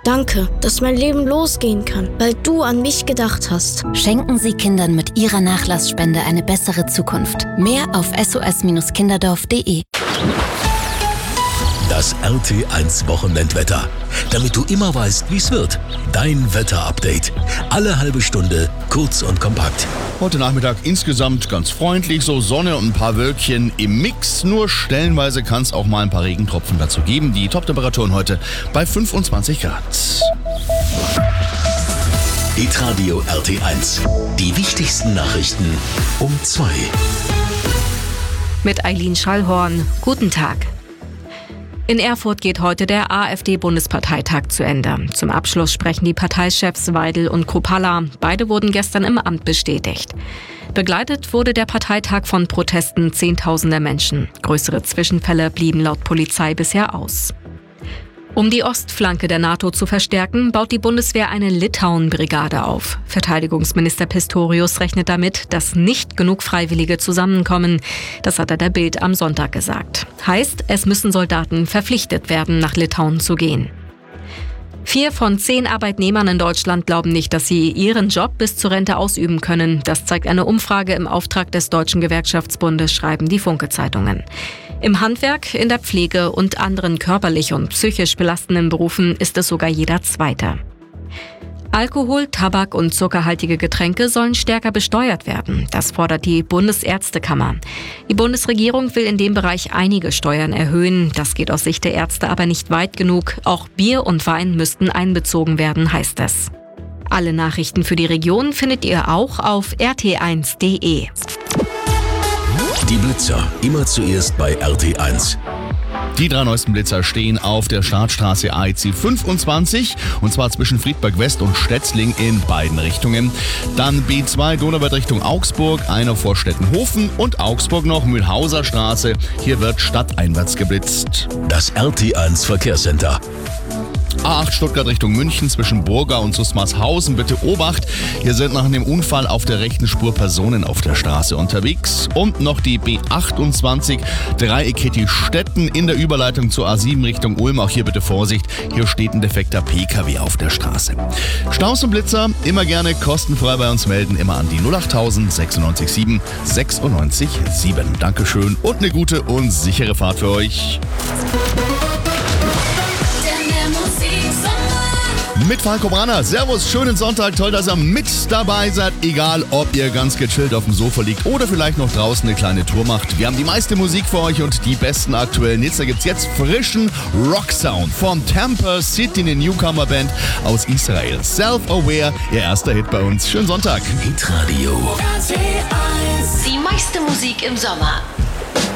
Danke, dass mein Leben losgehen kann, weil du an mich gedacht hast. Schenken Sie Kindern mit Ihrer Nachlassspende eine bessere Zukunft. Mehr auf sos-kinderdorf.de. Das RT1 Wochenendwetter. Damit du immer weißt, wie es wird. Dein Wetterupdate. Alle halbe Stunde, kurz und kompakt. Heute Nachmittag insgesamt ganz freundlich, so Sonne und ein paar Wölkchen im Mix. Nur stellenweise kann es auch mal ein paar Regentropfen dazu geben. Die Top-Temperaturen heute bei 25 Grad. Hitradio RT1. Die wichtigsten Nachrichten um 2. Mit Eileen Schallhorn. Guten Tag. In Erfurt geht heute der AfD-Bundesparteitag zu Ende. Zum Abschluss sprechen die Parteichefs Weidel und Kruppalla. Beide wurden gestern im Amt bestätigt. Begleitet wurde der Parteitag von Protesten Zehntausender Menschen. Größere Zwischenfälle blieben laut Polizei bisher aus. Um die Ostflanke der NATO zu verstärken, baut die Bundeswehr eine Litauen-Brigade auf. Verteidigungsminister Pistorius rechnet damit, dass nicht genug Freiwillige zusammenkommen. Das hat er der Bild am Sonntag gesagt. Heißt, es müssen Soldaten verpflichtet werden, nach Litauen zu gehen. 4 von 10 Arbeitnehmern in Deutschland glauben nicht, dass sie ihren Job bis zur Rente ausüben können. Das zeigt eine Umfrage im Auftrag des Deutschen Gewerkschaftsbundes, schreiben die Funke-Zeitungen. Im Handwerk, in der Pflege und anderen körperlich und psychisch belastenden Berufen ist es sogar jeder Zweite. Alkohol, Tabak und zuckerhaltige Getränke sollen stärker besteuert werden. Das fordert die Bundesärztekammer. Die Bundesregierung will in dem Bereich einige Steuern erhöhen. Das geht aus Sicht der Ärzte aber nicht weit genug. Auch Bier und Wein müssten einbezogen werden, heißt es. Alle Nachrichten für die Region findet ihr auch auf rt1.de. Die Blitzer, immer zuerst bei RT1. Die 3 neuesten Blitzer stehen auf der Startstraße AEC 25 und zwar zwischen Friedberg West und Stetzling in beiden Richtungen. Dann B2 Donauwörth Richtung Augsburg, einer vor Stettenhofen und Augsburg noch Mühlhauser Straße. Hier wird stadteinwärts geblitzt. Das RT1 Verkehrscenter. A8 Stuttgart Richtung München zwischen Burga und Susmarshausen. Bitte Obacht, hier sind nach dem Unfall auf der rechten Spur Personen auf der Straße unterwegs. Und noch die B28 Dreieck Stetten in der Überleitung zur A7 Richtung Ulm. Auch hier bitte Vorsicht, hier steht ein defekter PKW auf der Straße. Staus und Blitzer immer gerne kostenfrei bei uns melden, immer an die 08000 96 7 96 7. Dankeschön und eine gute und sichere Fahrt für euch. Mit Falco Branner. Servus, schönen Sonntag. Toll, dass ihr mit dabei seid. Egal, ob ihr ganz gechillt auf dem Sofa liegt oder vielleicht noch draußen eine kleine Tour macht. Wir haben die meiste Musik für euch und die besten aktuellen Hits. Da gibt's jetzt frischen Rock-Sound von Tampa City, eine Newcomer-Band aus Israel. Self-Aware, ihr erster Hit bei uns. Schönen Sonntag. Hitradio. Die meiste Musik im Sommer.